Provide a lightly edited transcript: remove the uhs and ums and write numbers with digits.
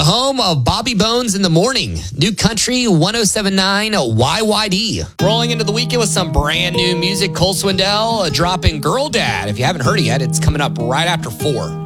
the home of Bobby Bones in the Morning. New Country 107.9 YYD. Rolling into the weekend with some brand new music. Cole Swindell dropping Girl Dad. If you haven't heard it yet, it's coming up right after 4.